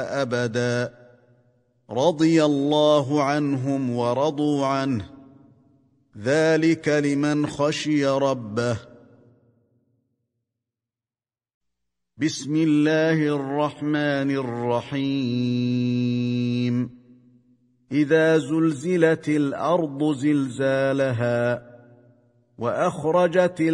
أبدا رضي الله عنهم ورضوا عنه ذلك لمن خشي ربه. بسم الله الرحمن الرحيم. إذا زلزلت الأرض زلزالها وأخرجت